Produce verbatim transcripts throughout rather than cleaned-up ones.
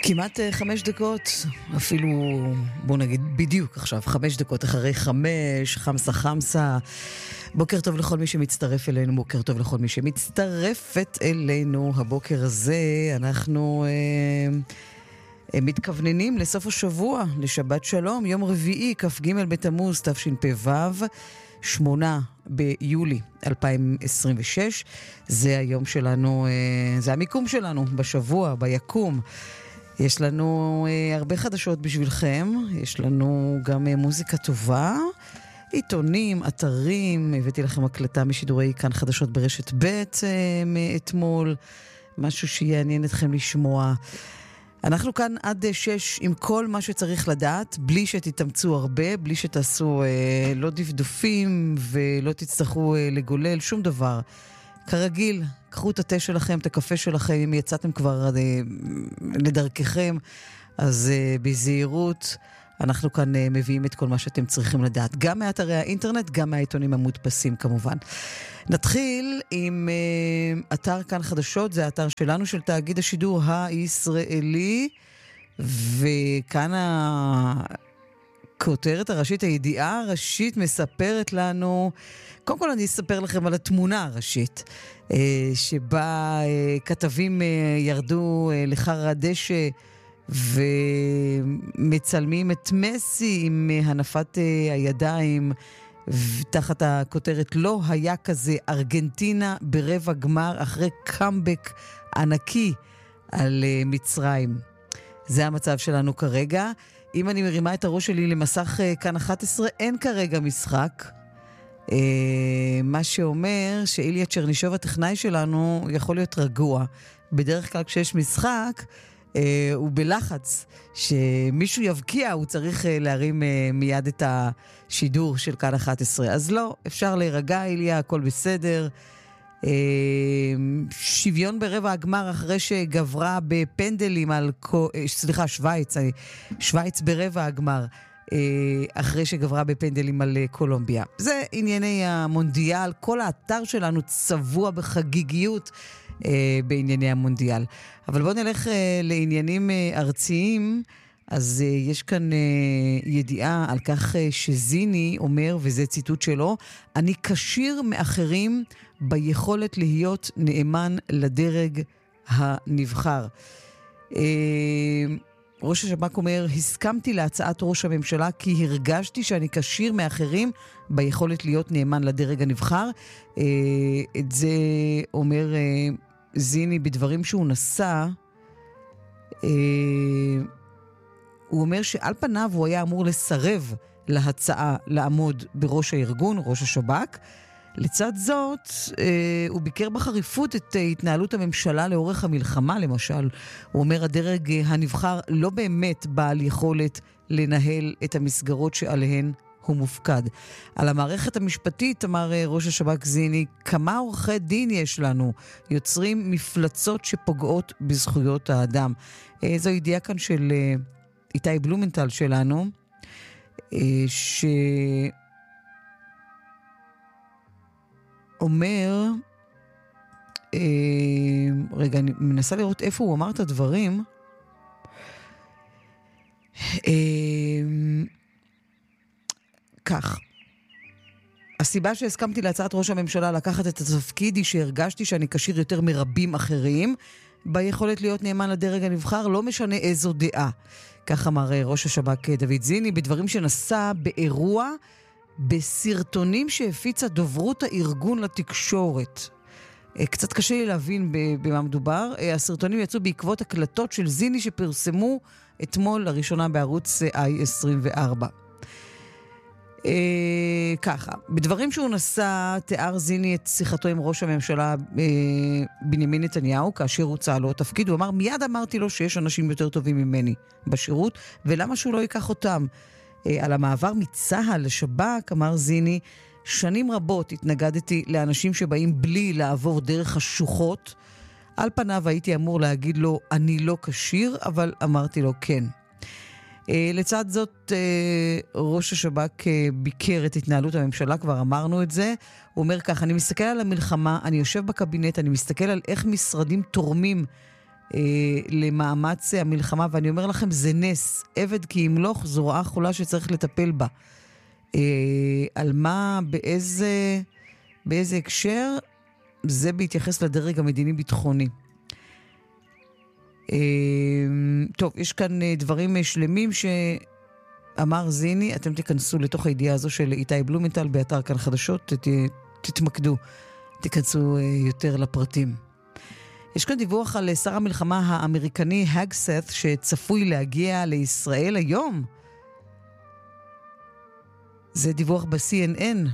כמעט חמש דקות, אפילו בוא נגיד בדיוק עכשיו, חמש דקות אחרי חמש, חמסה חמסה. בוקר טוב לכל מי שמצטרף אלינו, בוקר טוב לכל מי שמצטרפת אלינו. הבוקר הזה אנחנו אה, אה, מתכווננים לסוף השבוע, לשבת שלום, יום רביעי, כ"ג בתמוז, תשפ"ו, שמונה ביולי אלפיים עשרים ושש. זה היום שלנו, אה, זה המיקום שלנו בשבוע, ביקום. יש לנו אה, הרבה חדשות בשבילכם, יש לנו גם אה, מוזיקה טובה, עיתונים, אתרים, הבאתי לכם הקלטה משידורי כאן חדשות ברשת ב' אה, מאתמול, משהו שיעניין אתכם לשמוע. אנחנו כאן עד שש עם כל מה שצריך לדעת, בלי שתתאמצו הרבה, בלי שתעשו אה, לא דפדופים ולא תצטרכו אה, לגולל, שום דבר. כרגיל, קחו את התה שלכם, את הקפה שלכם, אם יצאתם כבר אה, לדרככם, אז אה, בזהירות, אנחנו כאן אה, מביאים את כל מה שאתם צריכים לדעת, גם מאתרי האינטרנט, גם מהעיתונים המודפסים כמובן. נתחיל עם אה, אתר כאן חדשות, זה האתר שלנו, של תאגיד השידור הישראלי, וכאן הכותרת הראשית, הידיעה הראשית מספרת לנו, קודם כל אני אספר לכם על התמונה הראשית, שבה כתבים ירדו לחר הדשא ומצלמים את מסי עם הנפת הידיים, תחת הכותרת לא היה כזה, ארגנטינה ברבע גמר אחרי קאמבק ענקי על מצרים. זה המצב שלנו כרגע. אם אני מרימה את הראש שלי למסך כאן אחת עשרה, אין כרגע משחק. מה שאומר שאיליה צ'רנישוב הטכנאי שלנו יכול להיות רגוע. בדרך כלל כשיש משחק הוא בלחץ שמישהו יבקיע, הוא צריך להרים מיד את השידור של כאן אחת עשרה. אז לא, אפשר להירגע איליה, הכל בסדר. שוויון ברבע הגמר אחרי שגברה בפנדלים על, סליחה, שוויץ, שוויץ ברבע הגמר אחרי שגברה בפנדלים על קולומביה. זה ענייני המונדיאל, כל האתר שלנו צבוע בחגיגיות בענייני המונדיאל. אבל בואו נלך לעניינים ארציים. אז יש כאן ידיעה על כך שזיני אומר, וזה ציטוט שלו, אני קשיר מאחרים ביכולת להיות נאמן לדרג הנבחר. ראש השב"כ אומר, הסכמתי להצעת ראש הממשלה כי הרגשתי שאני קשיר מאחרים ביכולת להיות נאמן לדרג הנבחר. את זה אומר זיני בדברים שהוא נשא. הוא אומר שעל פניו הוא היה אמור לסרב להצעה לעמוד בראש הארגון, ראש השב"כ. לצד זאת, הוא ביקר בחריפות את התנהלות הממשלה לאורך המלחמה, למשל. הוא אומר, הדרג הנבחר לא באמת בעל יכולת לנהל את המסגרות שעליהן הוא מופקד. על המערכת המשפטית, אמר ראש השב"כ זיני, כמה עורכי דין יש לנו, יוצרים מפלצות שפוגעות בזכויות האדם. זו ידיעה כאן של איתי בלומנטל שלנו, ש... אומר, אה, רגע, אני מנסה לראות איפה הוא אמר את הדברים. אה, כך. הסיבה שהסכמתי להצעת ראש הממשלה לקחת את התפקיד היא שהרגשתי שאני קשיר יותר מרבים אחרים ביכולת להיות נאמן לדרג הנבחר, לא משנה איזו דעה. כך אמר ראש השב"כ דוד זיני, בדברים שנשא באירוע בסרטונים שהפיצה דוברות הארגון לתקשורת. קצת קשה לי להבין במה מדובר. הסרטונים יצאו בעקבות הקלטות של זיני שפרסמו אתמול לראשונה בערוץ איי עשרים וארבע. ככה, בדברים שהוא נשא, תיאר זיני את שיחתו עם ראש הממשלה בנימין נתניהו, כאשר הוא צא לו תפקיד. הוא אמר, מיד אמרתי לו שיש אנשים יותר טובים ממני בשירות, ולמה שהוא לא ייקח אותם? על המעבר מצה"ל לשב"כ, אמר זיני, שנים רבות התנגדתי לאנשים שבאים בלי לעבור דרך השוחות. על פניו הייתי אמור להגיד לו, אני לא קשיר, אבל אמרתי לו כן. לצד זאת, ראש השב"כ ביקר את התנהלות הממשלה, כבר אמרנו את זה. הוא אומר כך, אני מסתכל על המלחמה, אני יושב בקבינט, אני מסתכל על איך משרדים תורמים אה, למאמץ המלחמה, ואני אומר לכם, זה נס. עבד כי ימלוך, זו רעה חולה שצריך לטפל בה. אה, על מה, באיזה, באיזה הקשר, זה בהתייחס לדרג המדיני-ביטחוני. אה, טוב, יש כאן דברים שלמים שאמר זיני, אתם תיכנסו לתוך הידיעה הזו של איתי בלומנטל באתר כאן חדשות, ת, תתמקדו, תיכנסו יותר לפרטים. יש כאן דיווח על שר המלחמה האמריקני הגסת שצפוי להגיע לישראל היום. זה דיווח ב-סי אן אן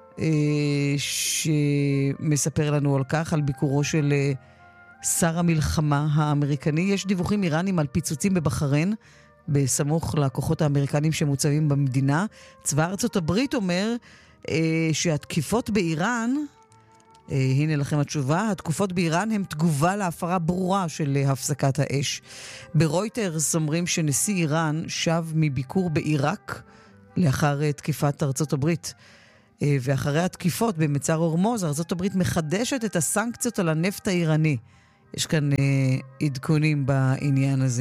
שמספר לנו על כך, על ביקורו של שר המלחמה האמריקני. יש דיווחים איראנים על פיצוצים בבחריין, בסמוך לכוחות האמריקנים שמוצבים במדינה. צבא ארצות הברית אומר שהתקיפות באיראן, הנה לכם התשובה, התקופות באיראן הם תגובה להפרה ברורה של הפסקת האש. ברויטרס אומרים שנשיא איראן שב מביקור בעיראק לאחר תקיפת ארצות הברית. ואחרי התקיפות במצר הורמוז, ארצות הברית מחדשת את הסנקציות על הנפט האיראני. יש כאן עדכונים בעניין הזה.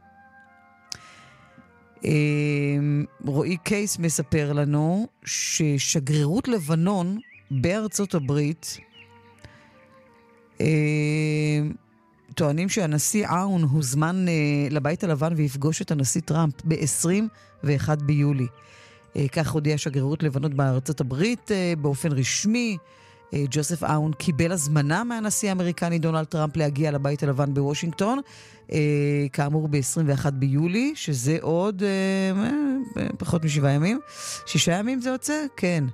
רועי קייס מספר לנו ששגרירות לבנון בארצות הברית טוענים שהנשיא עאון הוזמן לבית הלבן ויפגוש את הנשיא טראמפ ב-עשרים ואחד ביולי. כך הודיעה שגרירות לבנון בארצות הברית באופן רשמי. ג'וסף עאון קיבל הזמנה מהנשיא האמריקני דונלד טראמפ להגיע לבית הלבן בוושינגטון, כאמור ב-עשרים ואחד ביולי, שזה עוד פחות משבעה ימים. שישה ימים זה יוצא? כן.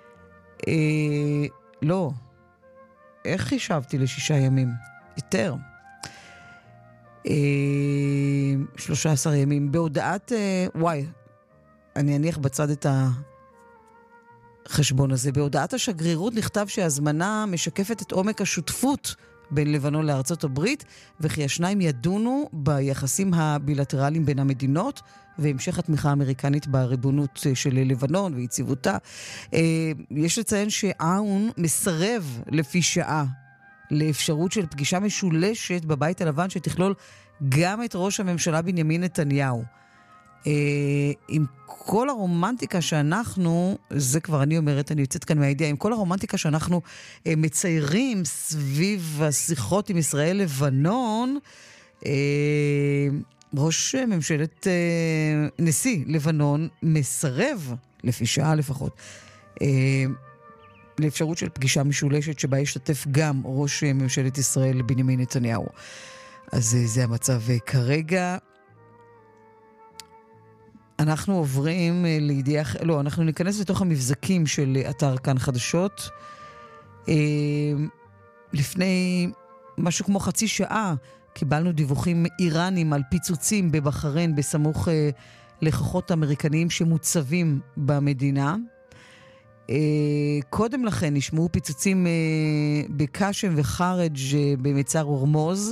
לא. איך חישבתי לשישה ימים? יותר. שלושה עשר ימים. בהודעת, וואי, אני אניח בצד את החשבון הזה. בהודעת השגרירות נכתב שהזמנה משקפת את עומק השותפות בין לבנון לארצות הברית, וכי השניים ידונו ביחסים הבילטרליים בין המדינות, והמשך התמיכה האמריקנית בריבונות של לבנון ויציבותה. יש לציין שעאון מסרב לפי שעה לאפשרות של פגישה משולשת בבית הלבן שתכלול גם את ראש הממשלה בנימין נתניהו. עם כל הרומנטיקה שאנחנו, זה כבר אני אומרת, אני יוצאת כאן מהידיעה, עם כל הרומנטיקה שאנחנו מציירים סביב השיחות עם ישראל לבנון, ראש ממשלת נשיא לבנון מסרב, לפי שעה לפחות, לאפשרות של פגישה משולשת שבה ישתתף גם ראש ממשלת ישראל בנימין נתניהו. אז זה המצב כרגע. אנחנו עוברים לידיעה, לא, אנחנו ניכנס לתוך המבזקים של אתר כאן חדשות. לפני משהו כמו חצי שעה קיבלנו דיווחים איראנים על פיצוצים בבחריין בסמוך לכוחות אמריקניים שמוצבים במדינה. קודם לכן נשמעו פיצוצים בקשם וחרג' במצר הורמוז.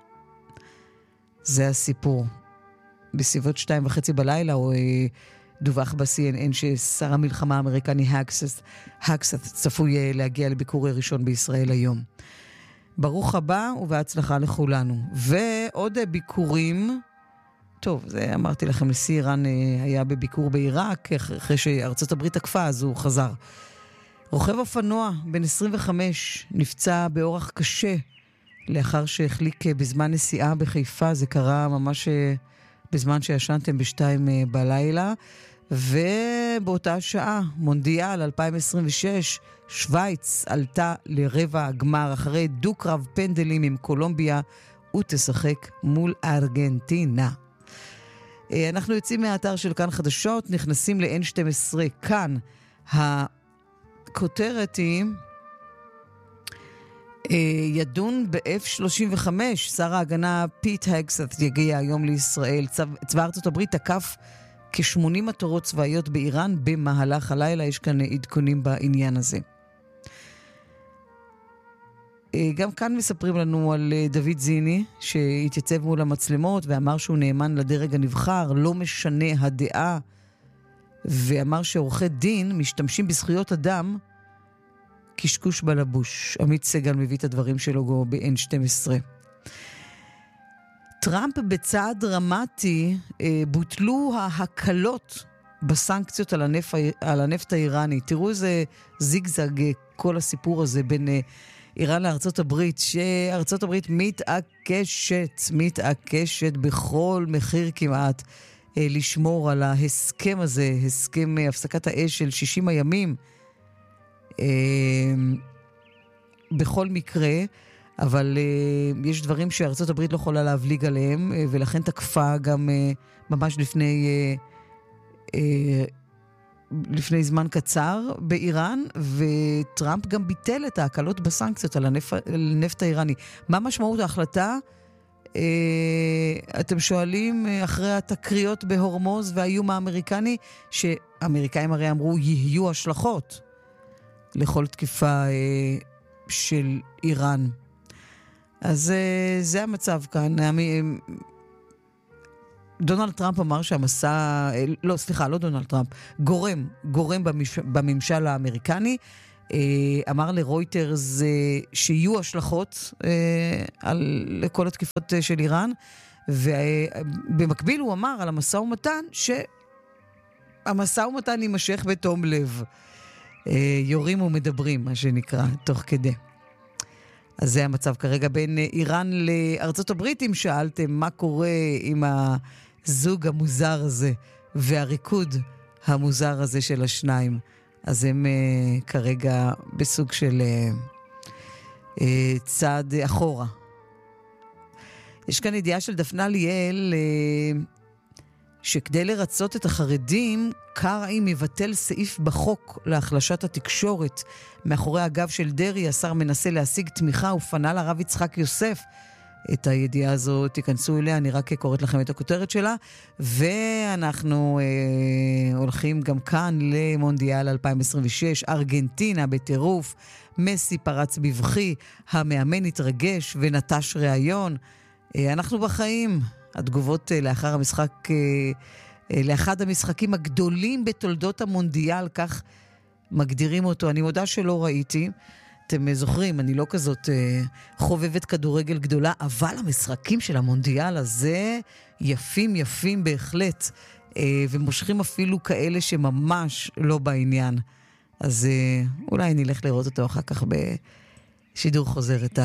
זה הסיפור. בסביבות שתיים וחצי בלילה, או דווח ב-סי אן אן ששר המלחמה האמריקני הגסת צפוי להגיע לביקור ראשון בישראל היום. ברוך הבא ובהצלחה לכולנו. ועוד ביקורים, טוב, זה אמרתי לכם, נשיא איראן היה בביקור בעיראק, אחרי שארצות הברית תקפה, אז הוא חזר. רוכב אופנוע בן עשרים וחמש נפצע באורח קשה, לאחר שהחליק בזמן נסיעה בחיפה, זה קרה ממש בזמן שישנתם בשתיים בלילה, ובאותה שעה, מונדיאל אלפיים עשרים ושש, שוויץ עלתה לרבע הגמר אחרי דו-קרב פנדלים עם קולומביה, ותשחק מול ארגנטינה. אנחנו יוצאים מהאתר של כאן חדשות, נכנסים ל-אן שתים עשרה, כאן הכותרת היא ידון ב-אף שלושים וחמש, שר ההגנה פיט הגסת יגיע היום לישראל. צבא ארצות הברית תקף כ-שמונים מטרות צבאיות באיראן במהלך הלילה, יש כאן עדכונים בעניין הזה. גם כאן מספרים לנו על דוד זיני, שהתייצב מול המצלמות ואמר שהוא נאמן לדרג הנבחר, לא משנה הדעה, ואמר שעורכי דין משתמשים בזכויות אדם קשקוש בלבוש. עמית סגל מביא את הדברים שלו ב-אן שתים עשרה. טראמפ בצעד דרמטי בוטלו ההקלות בסנקציות על הנפט, על הנפט האיראני. תראו איזה זיגזג כל הסיפור הזה בין איראן לארצות הברית, שארצות הברית מתעקשת, מתעקשת בכל מחיר כמעט לשמור על ההסכם הזה, הסכם הפסקת האש של שישים הימים, בכל מקרה, אבל יש דברים שארצות הברית לא יכולה להבליג עליהם, ולכן תקפה גם ממש לפני לפני זמן קצר באיראן, וטראמפ גם ביטל את ההקלות בסנקציות על הנפט האיראני. מה משמעות ההחלטה? אתם שואלים אחרי התקריות בהורמוז והאיום האמריקני, שהאמריקאים הרי אמרו יהיו השלכות לכל תקיפה של איראן. אז זה המצב כאן. דונלד טראמפ אמר שהמסע, לא, סליחה, לא דונלד טראמפ, גורם, גורם בממשל האמריקני, אמר לרויטרס שיהיו השלכות על כל התקיפות של איראן, ובמקביל הוא אמר על המשא ומתן שהמשא ומתן יימשך בתום לב. יורים ומדברים, מה שנקרא, תוך כדי. אז זה המצב כרגע בין איראן לארצות הברית. אם שאלתם מה קורה עם הזוג המוזר הזה והריקוד המוזר הזה של השניים, אז הם uh, כרגע בסוג של uh, uh, צעד אחורה. יש כאן ידיעה של דפנה ליאל uh, שכדי לרצות את החרדים, קרעי מבטל סעיף בחוק להחלשת התקשורת. מאחורי הגב של דרי, השר מנסה להשיג תמיכה ופנה לרב יצחק יוסף. את הידיעה הזו תיכנסו אליה, אני רק קוראת לכם את הכותרת שלה. ואנחנו אה, הולכים גם כאן למונדיאל אלפיים עשרים ושש, ארגנטינה בטירוף, מסי פרץ בבכי, המאמן התרגש ונטש ראיון. אה, אנחנו בחיים. התגובות אה, לאחר המשחק, אה, אה, לאחד המשחקים הגדולים בתולדות המונדיאל, כך מגדירים אותו. אני מודה שלא ראיתי. אתם זוכרים, אני לא כזאת אה, חובבת כדורגל גדולה, אבל המשחקים של המונדיאל הזה יפים יפים בהחלט, אה, ומושכים אפילו כאלה שממש לא בעניין. אז אה, אולי נלך לראות אותו אחר כך בשידור חוזר את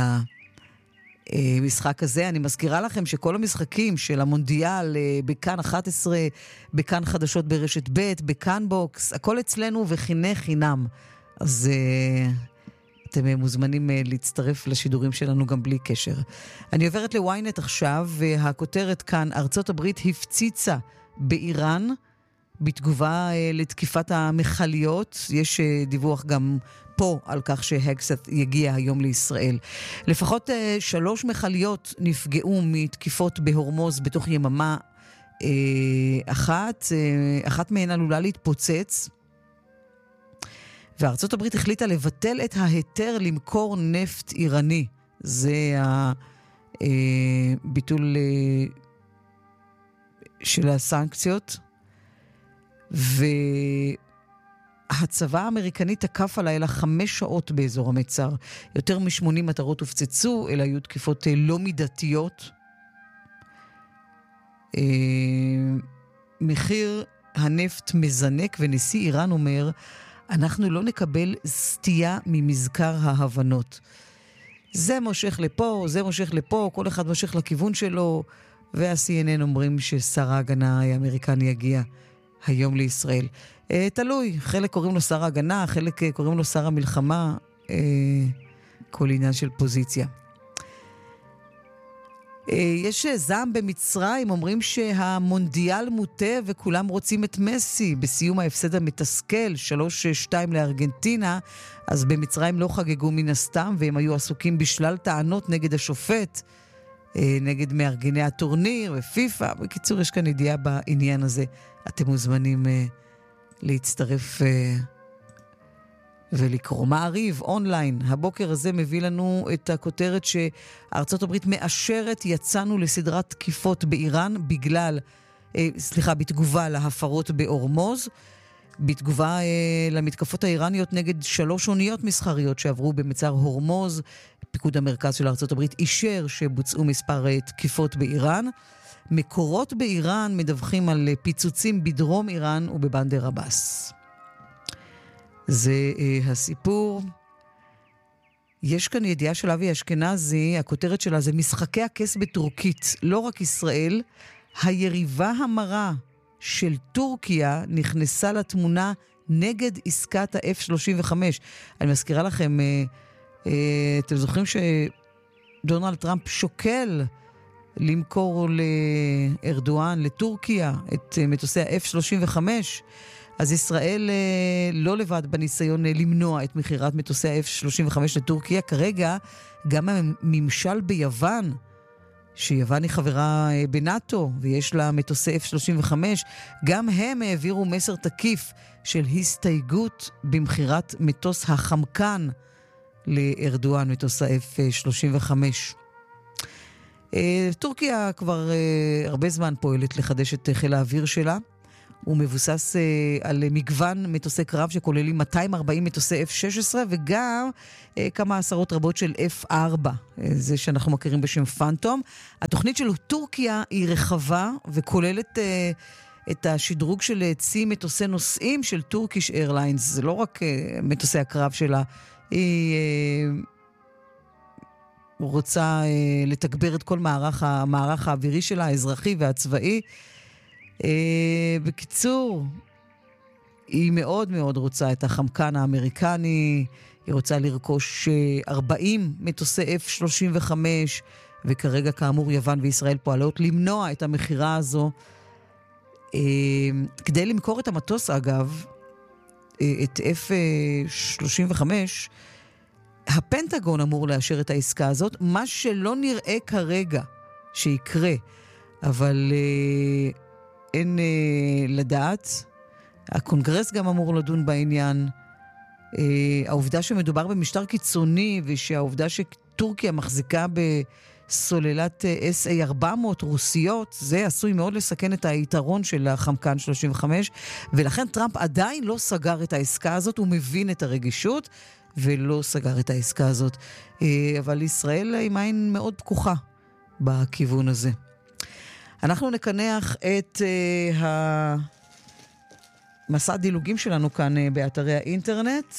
המשחק הזה. אני מזכירה לכם שכל המשחקים של המונדיאל אה, בכאן אחת עשרה, בכאן חדשות ברשת ב', בכאן בוקס, הכל אצלנו וחיני חינם. אז אה, אתם מוזמנים להצטרף לשידורים שלנו גם בלי קשר. אני עוברת לוויינט עכשיו, והכותרת כאן, ארצות הברית הפציצה באיראן בתגובה לתקיפת המחליות. יש דיווח גם פה על כך שהגסט יגיע היום לישראל. לפחות שלוש מחליות נפגעו מתקיפות בהורמוז בתוך יממה אחת. אחת מהן עלולה להתפוצץ. וארצות הברית החליטה לבטל את ההיתר למכור נפט איראני. זה הביטול של הסנקציות. והצבא האמריקני תקף הלילה חמש שעות באזור המצר. יותר מ-שמונים מטרות הופצצו, אלה היו תקיפות לא מידתיות. מחיר הנפט מזנק, ונשיא איראן אומר, אנחנו לא נקבל סטייה ממזכר ההבנות. זה מושך לפה, זה מושך לפה, כל אחד מושך לכיוון שלו, וה-סי אן אן אומרים ששר ההגנה האמריקני יגיע היום לישראל. אה, תלוי, חלק קוראים לו שר ההגנה, חלק קוראים לו שר המלחמה, אה, כל עניין של פוזיציה. יש זעם במצרים, אומרים שהמונדיאל מוטה וכולם רוצים את מסי. בסיום ההפסד המתסכל, שלוש שתיים לארגנטינה, אז במצרים לא חגגו מן הסתם, והם היו עסוקים בשלל טענות נגד השופט, נגד מארגני הטורניר ופיפה. בקיצור, יש כאן ידיעה בעניין הזה. אתם מוזמנים להצטרף ולקרוא. מעריב אונליין, הבוקר הזה מביא לנו את הכותרת שארצות הברית מאשרת יצאנו לסדרת תקיפות באיראן בגלל, אה, סליחה, בתגובה להפרות בהורמוז, בתגובה אה, למתקפות האיראניות נגד שלוש אוניות מסחריות שעברו במצר הורמוז, פיקוד המרכז של ארצות הברית אישר שבוצעו מספר אה, תקיפות באיראן. מקורות באיראן מדווחים על אה, פיצוצים בדרום איראן ובבנדר עבאס. זה אה, הסיפור. יש כאן ידיעה של אבי אשכנזי, הכותרת שלה זה משחקי הכס בטורקית. לא רק ישראל, היריבה המרה של טורקיה נכנסה לתמונה נגד עסקת ה-אף שלושים וחמש. אני מזכירה לכם, אה, אה, אתם זוכרים שדונלד טראמפ שוקל למכור לארדואן, לטורקיה, את אה, מטוסי ה-אף שלושים וחמש? אז ישראל אה, לא לבד בניסיון אה, למנוע את מחירת מטוסי ה-אף שלושים וחמש לטורקיה. כרגע גם הממשל ביוון, שיוון היא חברה אה, בנאטו ויש לה מטוסי אף שלושים וחמש, גם הם העבירו מסר תקיף של הסתייגות במחירת מטוס החמקן לארדואן, מטוס ה-אף שלושים וחמש. אה, טורקיה כבר אה, הרבה זמן פועלת לחדש את חיל האוויר שלה. הוא מבוסס uh, על מגוון מטוסי קרב שכוללים מאתיים וארבעים מטוסי אף שש עשרה וגם uh, כמה עשרות רבות של אף ארבע, uh, זה שאנחנו מכירים בשם פנטום. התוכנית של טורקיה היא רחבה וכוללת uh, את השדרוג של צי מטוסי נוסעים של טורקיש איירליינס. זה לא רק uh, מטוסי הקרב שלה, היא uh, רוצה uh, לתגבר את כל מערך, המערך האווירי שלה, האזרחי והצבאי. Uh, בקיצור, היא מאוד מאוד רוצה את החמקן האמריקני, היא רוצה לרכוש uh, ארבעים מטוסי אף שלושים וחמש, וכרגע כאמור יוון וישראל פועלות למנוע את המחירה הזו. Uh, כדי למכור את המטוס אגב, uh, את אף שלושים וחמש, הפנטגון אמור לאשר את העסקה הזאת, מה שלא נראה כרגע שיקרה, אבל... Uh, אין אה, לדעת. הקונגרס גם אמור לדון בעניין. אה, העובדה שמדובר במשטר קיצוני, ושהעובדה שטורקיה מחזיקה בסוללת אס איי ארבע מאות רוסיות, זה עשוי מאוד לסכן את היתרון של החמקן שלושים וחמש, ולכן טראמפ עדיין לא סגר את העסקה הזאת, הוא מבין את הרגישות, ולא סגר את העסקה הזאת. אה, אבל ישראל עם עין מאוד פקוחה בכיוון הזה. אנחנו נקנח את uh, המסע דילוגים שלנו כאן uh, באתרי האינטרנט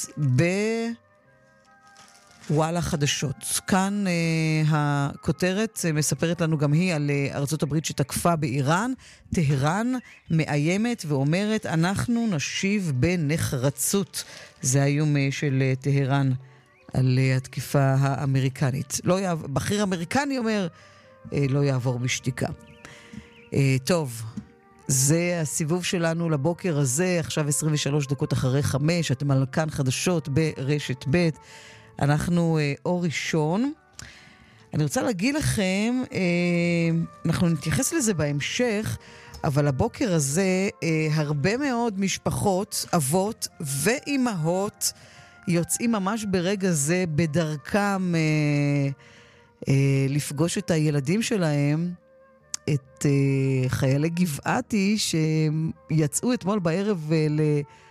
בוואלה חדשות. כאן uh, הכותרת uh, מספרת לנו גם היא על uh, ארצות הברית שתקפה באיראן. טהרן מאיימת ואומרת אנחנו נשיב בנחרצות. זה האיום uh, של uh, טהרן על uh, התקיפה האמריקנית. לא יעב... בכיר אמריקני אומר uh, לא יעבור בשתיקה. Uh, טוב, זה הסיבוב שלנו לבוקר הזה, עכשיו עשרים ושלוש דקות אחרי חמש, אתם על כאן חדשות ברשת ב'. אנחנו uh, אור ראשון. אני רוצה להגיד לכם, uh, אנחנו נתייחס לזה בהמשך, אבל הבוקר הזה uh, הרבה מאוד משפחות, אבות ואימהות, יוצאים ממש ברגע זה בדרכם uh, uh, לפגוש את הילדים שלהם, את uh, חיילי גבעתי שיצאו אתמול בערב uh, ל...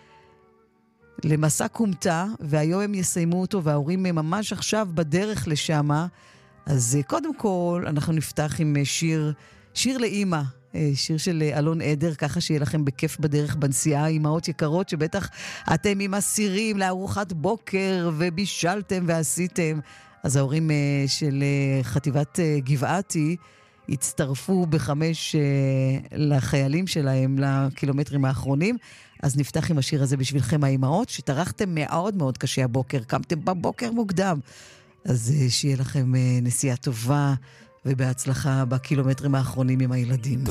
למסע קומטה, והיום הם יסיימו אותו, וההורים ממש עכשיו בדרך לשם. אז uh, קודם כל אנחנו נפתח עם uh, שיר, שיר לאמא, uh, שיר של uh, אלון עדר, ככה שיהיה לכם בכיף בדרך בנסיעה, אמהות יקרות שבטח אתם עם הסירים לארוחת בוקר ובישלתם ועשיתם. אז ההורים uh, של uh, חטיבת uh, גבעתי הצטרפו בחמש uh, לחיילים שלהם לקילומטרים האחרונים. אז נפתח עם השיר הזה בשבילכם האימהות, שטרחתם מאוד מאוד קשה הבוקר, קמתם בבוקר מוקדם. אז uh, שיהיה לכם uh, נסיעה טובה ובהצלחה בקילומטרים האחרונים עם הילדים.